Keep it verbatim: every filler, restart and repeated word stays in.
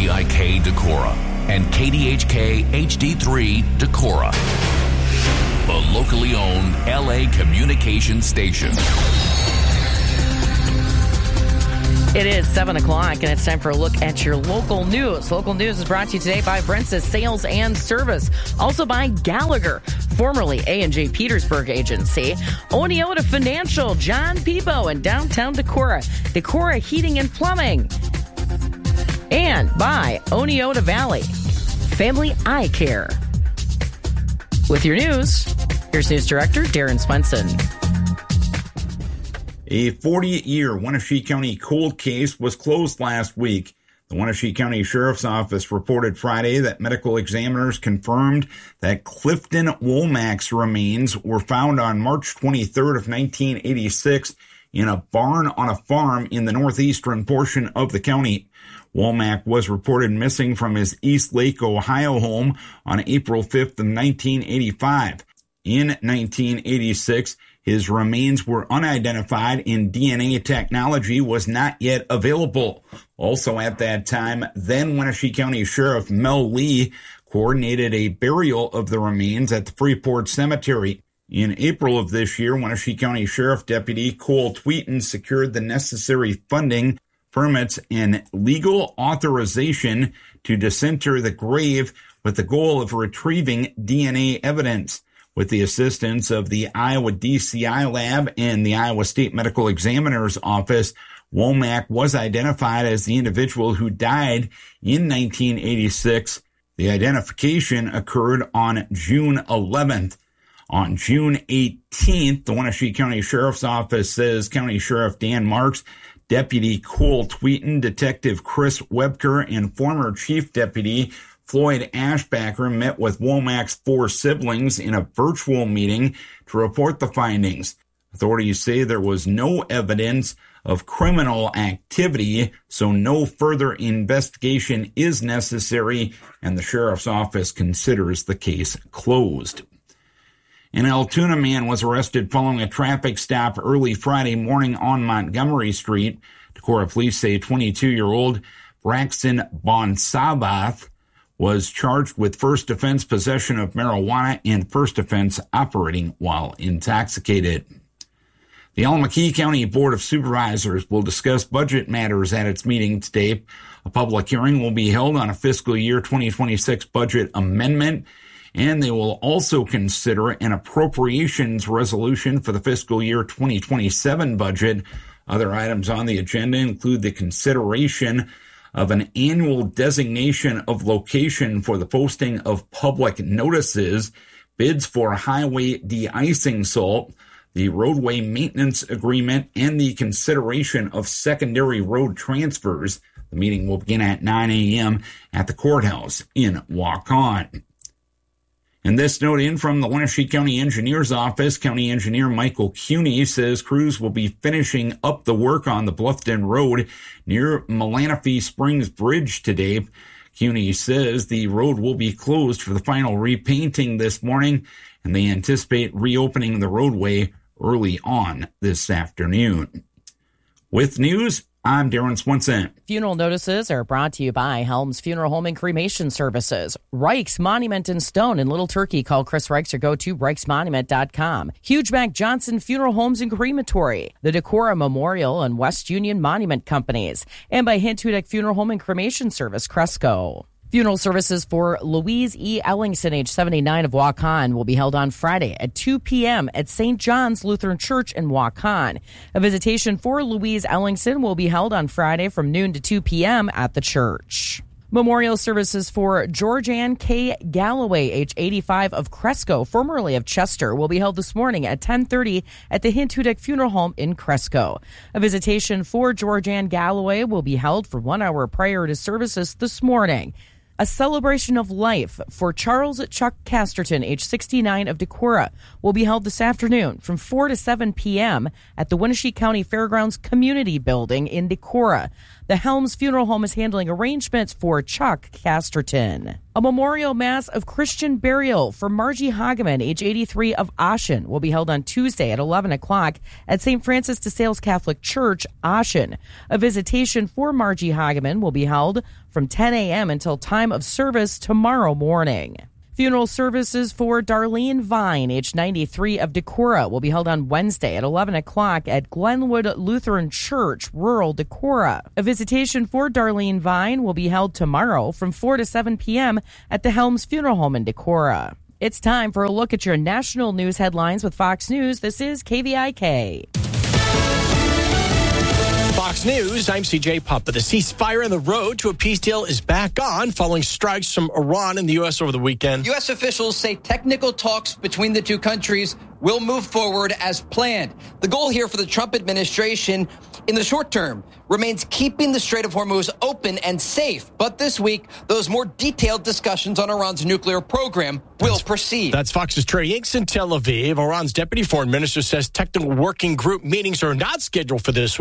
D I K Decorah and K D H K H D three Decorah, the locally owned L A communications station. It is seven o'clock, and it's time for a look at your local news. Local news is brought to you today by Brentz's Sales and Service, also by Gallagher, formerly A and J Petersburg Agency, Oneota Financial, John Peepo in downtown Decorah, Decorah Heating and Plumbing, and by Oneota Valley, Family Eye Care. With your news, here's News Director Darren Swenson. A forty-year Wenatchee County cold case was closed last week. The Wenatchee County Sheriff's Office reported Friday that medical examiners confirmed that Clifton Womack's remains were found on March twenty-third of nineteen eighty-six in a barn on a farm in the northeastern portion of the county. Womack was reported missing from his East Lake, Ohio home on April fifth of nineteen eighty-five. In nineteen eighty-six, his remains were unidentified and D N A technology was not yet available. Also at that time, then Wenatchee County Sheriff Mel Lee coordinated a burial of the remains at the Freeport Cemetery. In April of this year, Wenatchee County Sheriff Deputy Cole Tweeten secured the necessary funding, permits, and legal authorization to disinter the grave with the goal of retrieving D N A evidence. With the assistance of the Iowa D C I Lab and the Iowa State Medical Examiner's Office, Womack was identified as the individual who died in nineteen eighty-six. The identification occurred on June eleventh. On June eighteenth, the Wenatchee County Sheriff's Office says County Sheriff Dan Marks, Deputy Cole Tweeten, Detective Chris Webker, and former Chief Deputy Floyd Ashbacker met with Womack's four siblings in a virtual meeting to report the findings. Authorities say there was no evidence of criminal activity, so no further investigation is necessary, and the sheriff's office considers the case closed. An Altoona man was arrested following a traffic stop early Friday morning on Montgomery Street. Decorah police say twenty-two-year-old Braxton Bonsabath was charged with first offense possession of marijuana and first offense operating while intoxicated. The Alameda County Board of Supervisors will discuss budget matters at its meeting today. A public hearing will be held on a fiscal year twenty twenty-six budget amendment, and they will also consider an appropriations resolution for the fiscal year twenty twenty-seven budget. Other items on the agenda include the consideration of an annual designation of location for the posting of public notices, bids for highway de-icing salt, the roadway maintenance agreement, and the consideration of secondary road transfers. The meeting will begin at nine a.m. at the courthouse in Waukon. And this note in from the Wenatchee County Engineer's Office. County Engineer Michael Cuney says crews will be finishing up the work on the Bluffton Road near Melanophy Springs Bridge today. Cuney says the road will be closed for the final repainting this morning, and they anticipate reopening the roadway early on this afternoon. With news, I'm Darren Swenson. Funeral notices are brought to you by Helms Funeral Home and Cremation Services. Reich's Monument in Stone in Little Turkey. Call Chris Reichs or go to reichs monument dot com. Hugeback Johnson Funeral Homes and Crematory. The Decorah Memorial and West Union Monument Companies. And by Hintudick Funeral Home and Cremation Service, Cresco. Funeral services for Louise E. Ellingson, age seventy-nine, of Waukon, will be held on Friday at two p.m. at Saint John's Lutheran Church in Waukon. A visitation for Louise Ellingson will be held on Friday from noon to two p.m. at the church. Memorial services for Georgianne K. Galloway, age eighty-five, of Cresco, formerly of Chester, will be held this morning at ten thirty at the Hintudick Funeral Home in Cresco. A visitation for Georgianne Galloway will be held for one hour prior to services this morning. A celebration of life for Charles Chuck Casterton, age sixty-nine, of Decorah, will be held this afternoon from four to seven p.m. at the Wenatchee County Fairgrounds Community Building in Decorah. The Helms Funeral Home is handling arrangements for Chuck Casterton. A memorial mass of Christian burial for Margie Hageman, age eighty-three, of Ashen, will be held on Tuesday at eleven o'clock at Saint Francis de Sales Catholic Church, Ashen. A visitation for Margie Hageman will be held from ten a.m. until time of service tomorrow morning. Funeral services for Darlene Vine, age ninety-three, of Decorah, will be held on Wednesday at eleven o'clock at Glenwood Lutheran Church, rural Decorah. A visitation for Darlene Vine will be held tomorrow from four to seven p.m. at the Helms Funeral Home in Decorah. It's time for a look at your national news headlines with Fox News. This is K V I K. Fox News, I'm C J Puppa. The ceasefire on the road to a peace deal is back on following strikes from Iran and the U S over the weekend. U S officials say technical talks between the two countries will move forward as planned. The goal here for the Trump administration in the short term remains keeping the Strait of Hormuz open and safe. But this week, those more detailed discussions on Iran's nuclear program will that's, proceed. That's Fox's Trey Yanks in Tel Aviv. Iran's deputy foreign minister says technical working group meetings are not scheduled for this